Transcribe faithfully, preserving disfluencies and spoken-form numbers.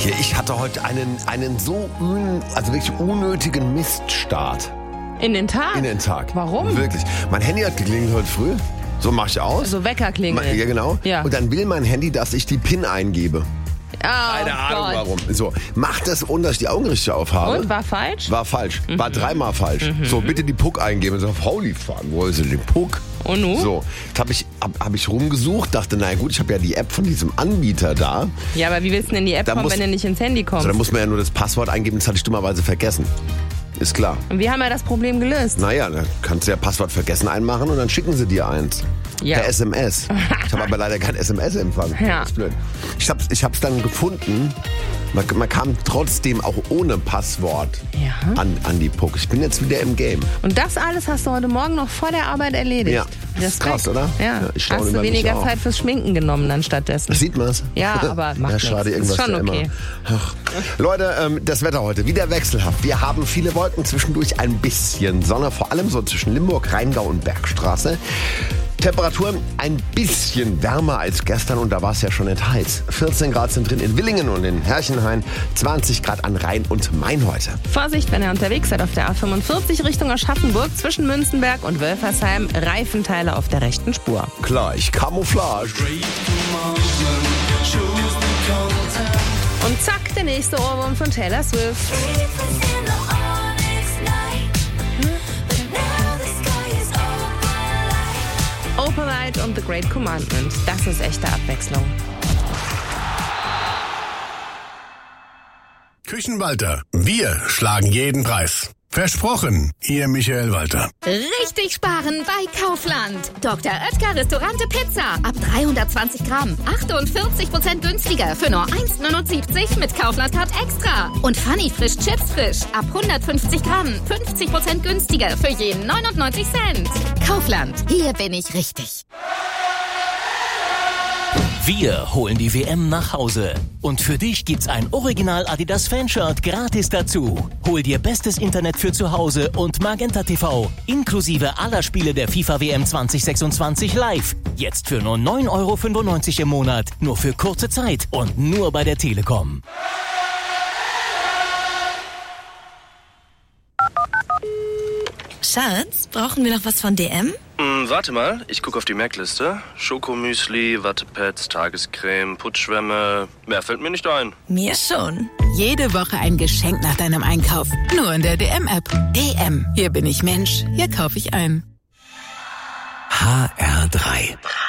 Hier, ich hatte heute einen, einen so un, also wirklich unnötigen Miststart. In den Tag? In den Tag. Warum? Wirklich. Mein Handy hat geklingelt heute früh. So mache ich aus. So Wecker klingeln. Ja, genau. Ja. Und dann will mein Handy, dass ich die PIN eingebe. Oh, Keine Ahnung Gott. warum. So, macht das, ohne dass ich die Augen richtig aufhabe. Und, war falsch? War falsch. Mhm. War dreimal falsch. Mhm. So, bitte die Puck eingeben. So, holy fuck, wo ist denn die Puck? Und nun? So, jetzt habe ich, hab, hab ich rumgesucht, dachte, na gut, ich habe ja die App von diesem Anbieter da. Ja, aber wie willst du denn in die App Da kommen, muss- wenn du nicht ins Handy kommst? So, da muss man ja nur das Passwort eingeben, das hatte ich dummerweise vergessen. Ist klar. Und wie haben wir das Problem gelöst? Naja, da kannst du ja Passwort vergessen einmachen und dann schicken sie dir eins. Ja. Per S M S. Ich habe aber leider kein S M S-Empfang. Ja. Das ist blöd. Ich hab's, ich hab's dann gefunden. Man, man kam trotzdem auch ohne Passwort Ja. an, an die Puck. Ich bin jetzt wieder im Game. Und das alles hast du heute Morgen noch vor der Arbeit erledigt. Ja. Das ist Respekt. krass, oder? Ja. Ja, ich staune Hast über du mich weniger auch. Zeit fürs Schminken genommen dann stattdessen? Sieht man's? Ja, aber macht ja, schade, nichts. irgendwas Ist schon ja okay. Immer. Ach. Leute, ähm, das Wetter heute wieder wechselhaft. Wir haben viele Wolken, zwischendurch ein bisschen Sonne, vor allem so zwischen Limburg, Rheingau und Bergstraße. Temperaturen ein bisschen wärmer als gestern und da war es ja schon nicht heiß. vierzehn Grad sind drin in Willingen und in Herchenhain, zwanzig Grad an Rhein und Main heute. Vorsicht, wenn ihr unterwegs seid auf der A fünfundvierzig Richtung Aschaffenburg zwischen Münzenberg und Wölfersheim. Reifenteile auf der rechten Spur. Gleich Camouflage. Und zack, der nächste Ohrwurm von Taylor Swift. Opalite und The Great Commandment. Das ist echte Abwechslung. Küchenwalter. Wir schlagen jeden Preis. Versprochen, Ihr Michael Walter. Richtig sparen bei Kaufland. Doktor Oetker Restaurante Pizza. Ab dreihundertzwanzig Gramm. achtundvierzig Prozent günstiger für nur eins neunundsiebzig mit Kaufland-Card extra. Und Funny Frisch Chips Frisch. Ab hundertfünfzig Gramm. fünfzig Prozent günstiger für jeden neunundneunzig Cent. Kaufland. Hier bin ich richtig. Wir holen die W M nach Hause. Und für dich gibt's ein Original Adidas Fanshirt gratis dazu. Hol dir bestes Internet für zu Hause und Magenta T V. Inklusive aller Spiele der FIFA W M zwanzig sechsundzwanzig live. Jetzt für nur neun Euro fünfundneunzig im Monat. Nur für kurze Zeit und nur bei der Telekom. Schatz, brauchen wir noch was von D M? Hm, warte mal, ich gucke auf die Merkliste. Schokomüsli, Wattepads, Tagescreme, Putzschwämme. Mehr fällt mir nicht ein. Mir schon. Jede Woche ein Geschenk nach deinem Einkauf. Nur in der D M-App. D M. Hier bin ich Mensch. Hier kaufe ich ein. H R drei.